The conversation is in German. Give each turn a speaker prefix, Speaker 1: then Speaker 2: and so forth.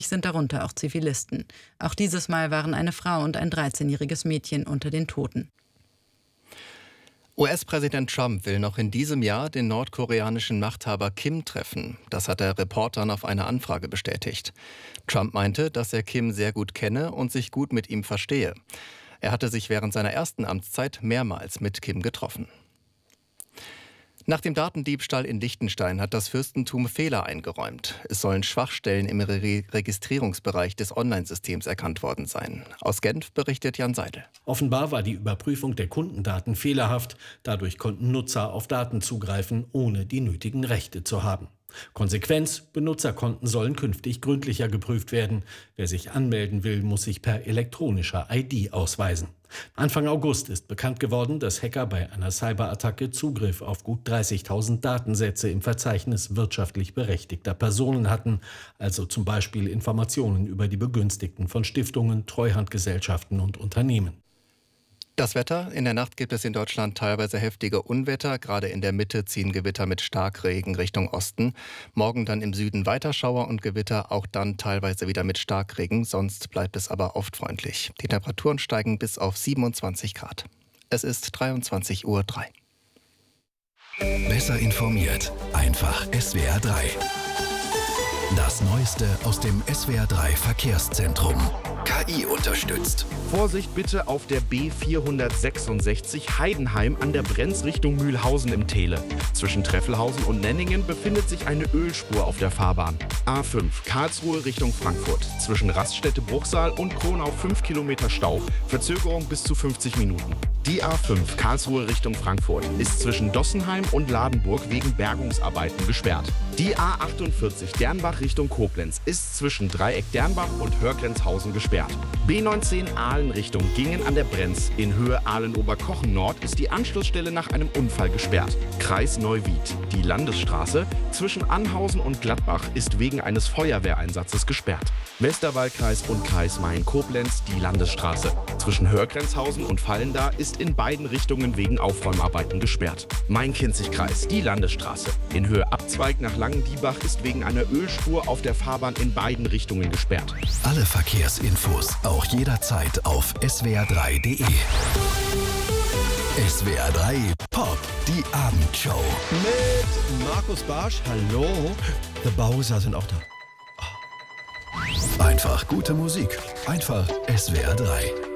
Speaker 1: sind darunter auch Zivilisten. Auch dieses Mal waren eine Frau und ein 13-jähriges Mädchen unter den Toten.
Speaker 2: US-Präsident Trump will noch in diesem Jahr den nordkoreanischen Machthaber Kim treffen. Das hat er Reportern auf eine Anfrage bestätigt. Trump meinte, dass er Kim sehr gut kenne und sich gut mit ihm verstehe. Er hatte sich während seiner ersten Amtszeit mehrmals mit Kim getroffen. Nach dem Datendiebstahl in Liechtenstein hat das Fürstentum Fehler eingeräumt. Es sollen Schwachstellen im Registrierungsbereich des Online-Systems erkannt worden sein. Aus Genf berichtet Jan Seidel.
Speaker 3: Offenbar war die Überprüfung der Kundendaten fehlerhaft. Dadurch konnten Nutzer auf Daten zugreifen, ohne die nötigen Rechte zu haben. Konsequenz: Benutzerkonten sollen künftig gründlicher geprüft werden. Wer sich anmelden will, muss sich per elektronischer ID ausweisen. Anfang August ist bekannt geworden, dass Hacker bei einer Cyberattacke Zugriff auf gut 30.000 Datensätze im Verzeichnis wirtschaftlich berechtigter Personen hatten, also zum Beispiel Informationen über die Begünstigten von Stiftungen, Treuhandgesellschaften und Unternehmen.
Speaker 2: Das Wetter: In der Nacht gibt es in Deutschland teilweise heftige Unwetter. Gerade in der Mitte ziehen Gewitter mit Starkregen Richtung Osten. Morgen dann im Süden weiter Schauer und Gewitter, auch dann teilweise wieder mit Starkregen. Sonst bleibt es aber oft freundlich. Die Temperaturen steigen bis auf 27 Grad. Es ist 23:03 Uhr.
Speaker 4: Besser informiert. Einfach SWR 3. Das Neueste aus dem SWR 3 Verkehrszentrum. KI unterstützt.
Speaker 5: Vorsicht bitte auf der B466 Heidenheim an der Brenz Richtung Mühlhausen im Teele. Zwischen Treffelhausen und Nenningen befindet sich eine Ölspur auf der Fahrbahn. A5 Karlsruhe Richtung Frankfurt. Zwischen Raststätte Bruchsal und Kronau 5 Kilometer Stau. Verzögerung bis zu 50 Minuten. Die A5 Karlsruhe Richtung Frankfurt ist zwischen Dossenheim und Ladenburg wegen Bergungsarbeiten gesperrt. Die A48 Dernbach Richtung Koblenz ist zwischen Dreieck Dernbach und Hörgrenzhausen gesperrt. B19 Aalen Richtung Gingen an der Brenz. In Höhe Aalen-Oberkochen Nord ist die Anschlussstelle nach einem Unfall gesperrt. Kreis Neuwied. Die Landesstraße zwischen Anhausen und Gladbach ist wegen eines Feuerwehreinsatzes gesperrt. Westerwaldkreis und Kreis Main-Koblenz die Landesstraße. Zwischen Hörgrenzhausen und Fallenda ist in beiden Richtungen wegen Aufräumarbeiten gesperrt. Main-Kinzig-Kreis die Landesstraße. In Höhe Abzweig nach Langendiebach ist wegen einer Ölspur auf der Fahrbahn in beiden Richtungen gesperrt.
Speaker 4: Alle Verkehrsinfos auch jederzeit auf swr3.de. SWR 3 Pop, die Abendshow.
Speaker 6: Mit Markus Barsch, hallo. The Bowser sind auch da.
Speaker 4: Einfach gute Musik. Einfach SWR 3.